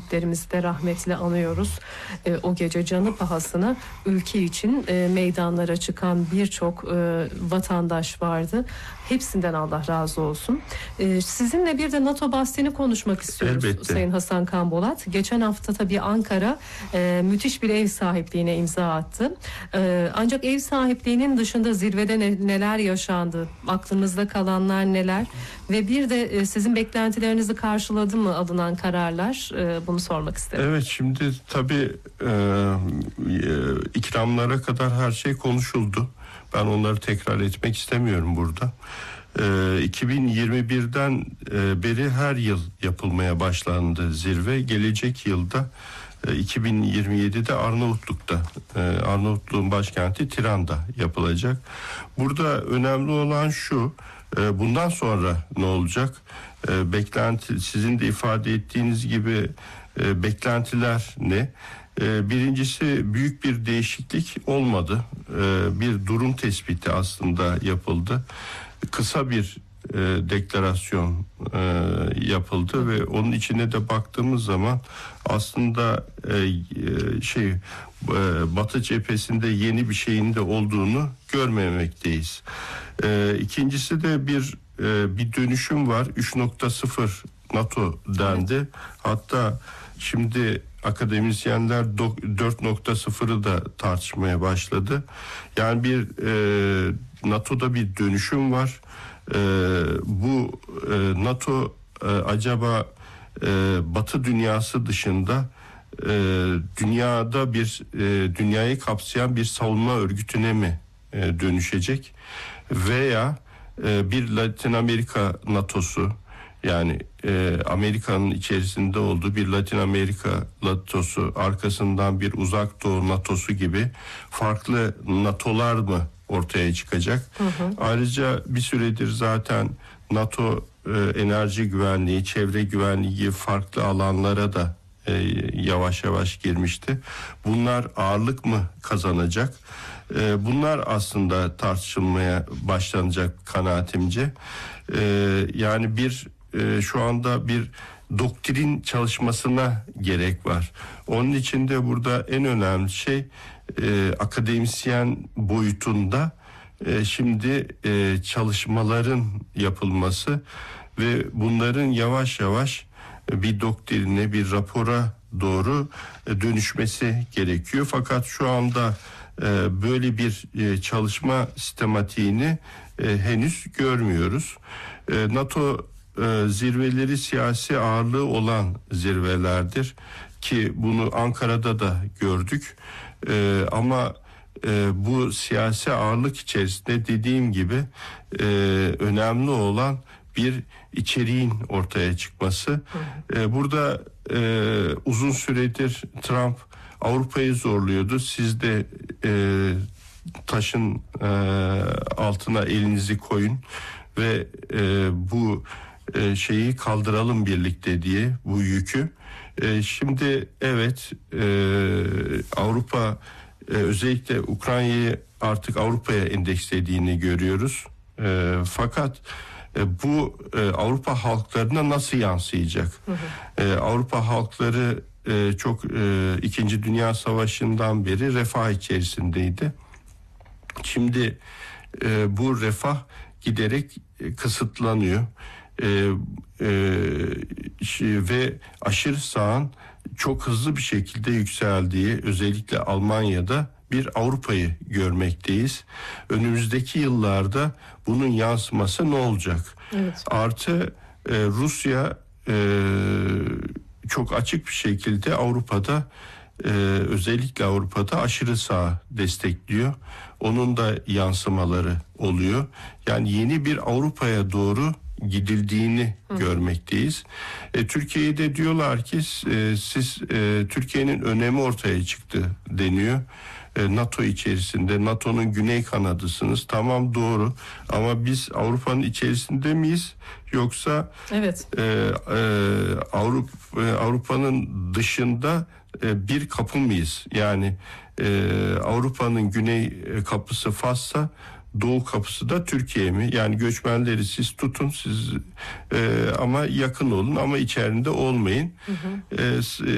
şehitlerimizi de rahmetle anıyoruz. O gece canı pahasına ülke için meydanlara çıkan birçok vatandaş vardı. Hepsinden Allah razı olsun. Sizinle bir de NATO bahsini konuşmak istiyoruz. Elbette. Sayın Hasan Kanbolat. Geçen hafta tabii Ankara müthiş bir ev sahipliğine imza attı. Ancak ev sahipliğinin dışında zirvede neler yaşandı? Aklınızda kalanlar neler? Ve bir de sizin beklentilerinizi karşıladı mı alınan kararlar? Bunu sormak isterim. Evet, şimdi tabii ikramlara kadar her şey konuşuldu. Ben onları tekrar etmek istemiyorum burada. 2021'den beri her yıl yapılmaya başlandı zirve. Gelecek yılda 2027'de Arnavutluk'ta, Arnavutluğun başkenti Tiran'da yapılacak. Burada önemli olan şu, bundan sonra ne olacak? Beklenti, sizin de ifade ettiğiniz gibi beklentiler ne? Birincisi, büyük bir değişiklik olmadı. Bir durum tespiti aslında yapıldı. Kısa bir deklarasyon yapıldı ve onun içine de baktığımız zaman aslında Batı cephesinde yeni bir şeyin de olduğunu görmemekteyiz. İkincisi de bir dönüşüm var. 3.0 NATO dendi. Evet. Hatta şimdi akademisyenler 4.0'ı da tartışmaya başladı. Yani NATO'da bir dönüşüm var. Bu NATO acaba Batı dünyası dışında dünyada dünyayı kapsayan bir savunma örgütüne mi dönüşecek veya bir Latin Amerika NATO'su, yani Amerika'nın içerisinde olduğu bir Latin Amerika NATO'su, arkasından bir Uzak Doğu NATO'su gibi farklı NATO'lar mı ortaya çıkacak? Hı hı. Ayrıca bir süredir zaten NATO enerji güvenliği, çevre güvenliği gibi farklı alanlara da yavaş yavaş girmişti. Bunlar ağırlık mı kazanacak? Bunlar aslında tartışılmaya başlanacak kanaatimce. Yani şu anda bir doktrin çalışmasına gerek var. Onun için de burada en önemli şey akademisyen boyutunda şimdi çalışmaların yapılması ve bunların yavaş yavaş bir doktrine, bir rapora doğru dönüşmesi gerekiyor. Fakat şu anda böyle bir çalışma sistematiğini henüz görmüyoruz. NATO zirveleri siyasi ağırlığı olan zirvelerdir ki bunu Ankara'da da gördük. Ama bu siyasi ağırlık içerisinde dediğim gibi önemli olan bir içeriğin ortaya çıkması. Burada uzun süredir Trump Avrupa'yı zorluyordu. Siz de taşın altına elinizi koyun ve bu şeyi kaldıralım birlikte diye, bu yükü. Şimdi evet, Avrupa özellikle Ukrayna'yı artık Avrupa'ya endekslediğini görüyoruz. Fakat bu Avrupa halklarına nasıl yansıyacak? Hı hı. Avrupa halkları çok İkinci Dünya Savaşı'ndan beri refah içerisindeydi. Şimdi bu refah giderek kısıtlanıyor. Ve aşırı sağın çok hızlı bir şekilde yükseldiği, özellikle Almanya'da bir Avrupa'yı görmekteyiz. Önümüzdeki yıllarda bunun yansıması ne olacak? Evet. Artı Rusya çok açık bir şekilde Avrupa'da, özellikle Avrupa'da aşırı sağ destekliyor. Onun da yansımaları oluyor. Yani yeni bir Avrupa'ya doğru gidildiğini görmekteyiz. Türkiye'de diyorlar ki siz Türkiye'nin önemi ortaya çıktı deniyor. NATO içerisinde, NATO'nun güney kanadısınız. Tamam, doğru, ama biz Avrupa'nın içerisinde miyiz? Yoksa evet. Avrupa'nın dışında bir kapı mıyız? Yani Avrupa'nın güney kapısı Fas'sa doğu kapısı da Türkiye mi? Yani göçmenleri siz tutun, siz ama yakın olun, ama içerisinde olmayın. Hı hı.